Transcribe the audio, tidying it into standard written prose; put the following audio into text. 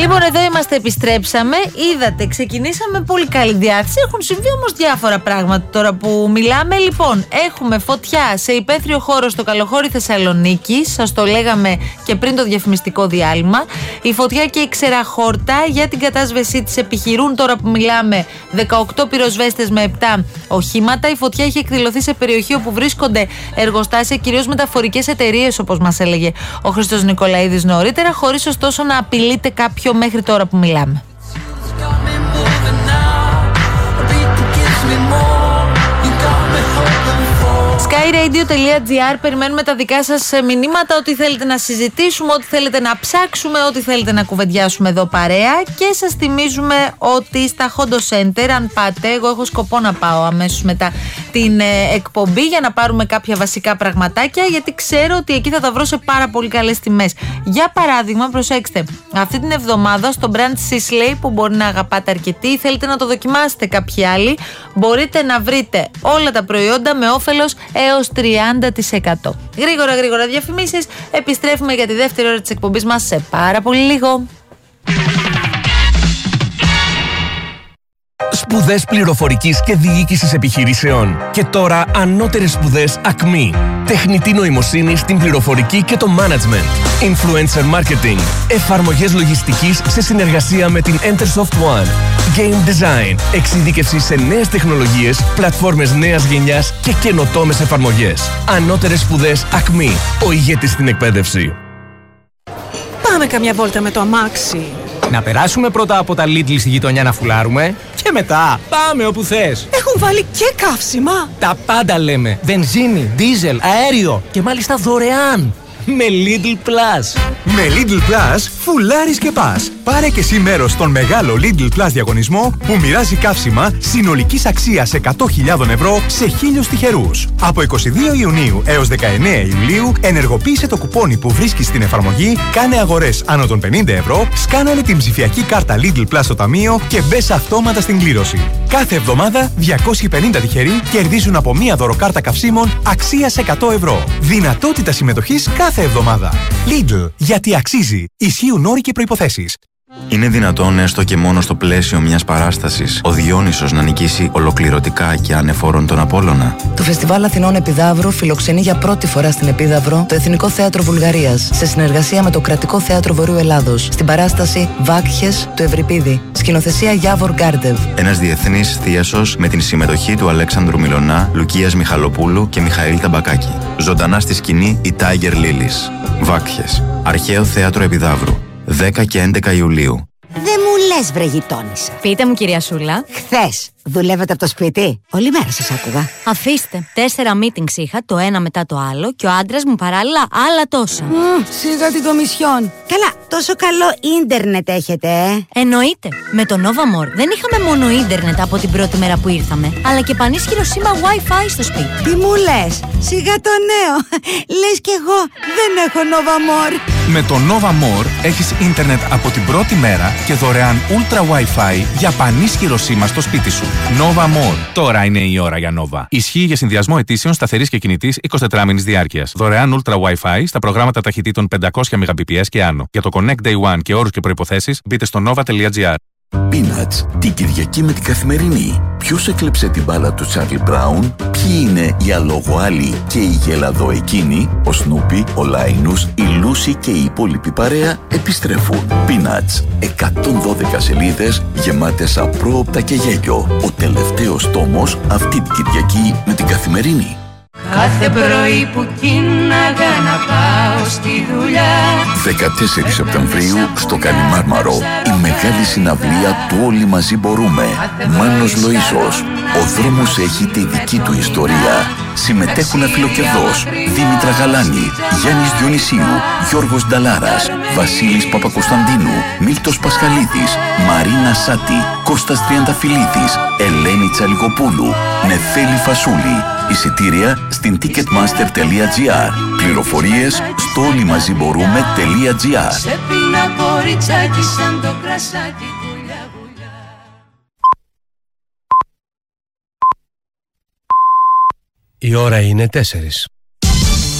Λοιπόν, εδώ είμαστε, επιστρέψαμε. Είδατε, ξεκινήσαμε πολύ καλή διάθεση. Έχουν συμβεί όμως διάφορα πράγματα τώρα που μιλάμε. Λοιπόν, έχουμε φωτιά σε υπαίθριο χώρο στο Καλοχώρι Θεσσαλονίκης. Σας το λέγαμε και πριν το διαφημιστικό διάλειμμα. Η φωτιά και η ξεραχόρτα για την κατάσβεσή της επιχειρούν τώρα που μιλάμε 18 πυροσβέστες με 7 οχήματα. Η φωτιά έχει εκδηλωθεί σε περιοχή όπου βρίσκονται εργοστάσια, κυρίως μεταφορικές εταιρείες, όπως μας έλεγε ο Χρήστος Νικολαίδης νωρίτερα, χωρίς ωστόσο να απειλείται κάποιο μέχρι τώρα που μιλάμε. skyradio.gr. Περιμένουμε τα δικά σας μηνύματα, ό,τι θέλετε να συζητήσουμε, ό,τι θέλετε να ψάξουμε, ό,τι θέλετε να κουβεντιάσουμε εδώ παρέα. Και σας θυμίζουμε ότι στα Hondo Center, αν πάτε, εγώ έχω σκοπό να πάω αμέσως μετά την εκπομπή για να πάρουμε κάποια βασικά πραγματάκια, γιατί ξέρω ότι εκεί θα τα βρω σε πάρα πολύ καλές τιμές. Για παράδειγμα, προσέξτε, αυτή την εβδομάδα στο brand Sisley, που μπορεί να αγαπάτε αρκετοί ή θέλετε να το δοκιμάσετε κάποιοι άλλοι, μπορείτε να βρείτε όλα τα προϊόντα με όφελος έως 30%. Γρήγορα διαφημίσεις. Επιστρέφουμε για τη δεύτερη ώρα της εκπομπής μας σε πάρα πολύ λίγο. Σπουδές πληροφορικής και διοίκησης επιχειρήσεων. Και τώρα ανώτερες σπουδές ΑΚΜΗ. Τεχνητή νοημοσύνη στην πληροφορική και το management. Influencer marketing. Εφαρμογές λογιστικής σε συνεργασία με την Entersoft One. Game design. Εξειδίκευση σε νέες τεχνολογίες, πλατφόρμες νέας γενιάς και καινοτόμες εφαρμογές. Ανώτερες σπουδές ΑΚΜΗ. Ο ηγέτης στην εκπαίδευση. Πάμε καμιά βόλτα με το αμάξι. Να περάσουμε πρώτα από τα Lidl στη γειτονιά να φουλάρουμε και μετά πάμε όπου θες. Έχουν βάλει και καύσιμα. Τα πάντα λέμε. Βενζίνη, δίζελ, αέριο και μάλιστα δωρεάν. Με Lidl Plus. Με Lidl Plus φουλάρεις και πας. Πάρε και εσύ μέρος στον μεγάλο Lidl Plus διαγωνισμό που μοιράζει καύσιμα συνολικής αξίας 100.000 ευρώ σε 1.000 τυχερούς. Από 22 Ιουνίου έως 19 Ιουλίου ενεργοποίησε το κουπόνι που βρίσκεις στην εφαρμογή, κάνε αγορές άνω των 50 ευρώ, σκάναλε την ψηφιακή κάρτα Lidl Plus στο ταμείο και μπες αυτόματα στην κλήρωση. Κάθε εβδομάδα 250 τυχεροί κερδίζουν από μία δωροκάρτα καυσίμων αξίας 100 ευρώ. Δυνατότητα συμμετοχής κάθε εβδομάδα. Lidl, γιατί αξίζει. Ισχύουν όροι και προϋποθέσεις. Είναι δυνατόν έστω και μόνο στο πλαίσιο μιας παράστασης ο Διόνυσος να νικήσει ολοκληρωτικά και ανεφόρον τον Απόλλωνα? Το Φεστιβάλ Αθηνών Επιδαύρου φιλοξενεί για πρώτη φορά στην Επίδαυρο το Εθνικό Θέατρο Βουλγαρίας σε συνεργασία με το Κρατικό Θέατρο Βορείου Ελλάδος στην παράσταση Βάκχες του Ευρυπίδη. Σκηνοθεσία Γιάβορ Γκάρντεβ. Ένας διεθνής θίασος με την συμμετοχή του Αλέξανδρου Μιλωνά, Λουκίας Μιχαλοπούλου και Μιχαήλ Ταμπακάκη. Ζωντανά στη σκηνή η Tiger Lilies. Βάκχες. Αρχαίο Θέατρο Επιδαύρου. 10 και 11 Ιουλίου. Δεν μου λες, βρε γειτόνισσα. Πείτε μου, κυρία Σούλα. Χθες δουλεύετε από το σπίτι? Όλη μέρα σας άκουγα. Αφήστε. 4 meetings είχα, το ένα μετά το άλλο, και ο άντρας μου παράλληλα άλλα τόσα. Σιγά την Κομισιόν. Καλά, τόσο καλό ίντερνετ έχετε, Εννοείται. Με το Nova More δεν είχαμε μόνο ίντερνετ από την πρώτη μέρα που ήρθαμε, αλλά και πανίσχυρο σήμα Wi-Fi στο σπίτι. Τι μου λες? Σιγά το νέο. Λες κι εγώ δεν έχω Nova More. Με το Nova More έχεις ίντερνετ από την πρώτη μέρα και δωρεάν Ultra Wi-Fi για πανίσχυρο σήμα στο σπίτι σου. Nova More. Τώρα είναι η ώρα για Nova. Ισχύει για συνδυασμό αιτήσεων σταθερής και κινητής 24 μήνες διάρκειας. Δωρεάν Ultra Wi-Fi στα προγράμματα ταχυτήτων 500 Mbps και άνω. Για το Connect Day One και όρους και προϋποθέσεις μπείτε στο nova.gr. Peanuts, την Κυριακή με την Καθημερινή. Ποιος έκλεψε την μπάλα του Τσάρλι Μπράουν? Ποιοι είναι οι αλογοάλοι και οι γελαδοεκίνοι? Ο Σνούπι, ο Λάινους, η Λούση και η υπόλοιπη παρέα επιστρέφουν. Peanuts, 112 σελίδες γεμάτες απρόοπτα και γέλιο. Ο τελευταίος τόμος αυτή την Κυριακή με την Καθημερινή. Κάθε πρωί που κίναγα να πάω στη δουλειά. 14 Σεπτεμβρίου στο Καλιμάρμαρο, η μεγάλη συναυλία του Όλοι Μαζί Μπορούμε. Μάνος Λοΐσος. Ο δρόμος έχει τη δική του ιστορία. Συμμετέχουν Αφιλοκερδός, Δήμητρα Γαλάνη, Γιάννης Διονυσίου, Γιώργος Νταλάρας, Βασίλης Παπακοσταντίνου, Μίλτος Πασχαλίδης, Μαρίνα Σάτη, Κώστας Τριανταφυλλίδης, Ελένη Τσαλικοπούλου, Νεφέλη Φασούλη. Εισιτήρια στην ticketmaster.gr. Πληροφορίες στο όλοιμαζιμπορούμε.gr. Η ώρα είναι 4.